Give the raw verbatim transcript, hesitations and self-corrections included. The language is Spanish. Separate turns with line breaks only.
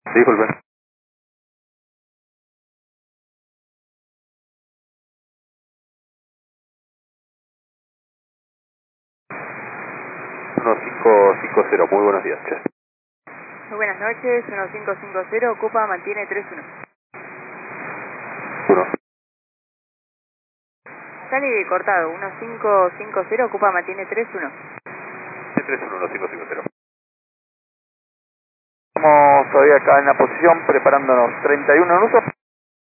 Disculpen. uno cinco cinco cero, muy buenos días, che.
Muy buenas noches, uno cinco cinco cero, ocupa, mantiene tres uno.
uno.
Sale cortado, uno cinco cinco cero, ocupa, mantiene tres uno.
tres uno, uno cinco cinco cero.
Estamos todavía acá en la posición preparándonos. treinta y uno en uso.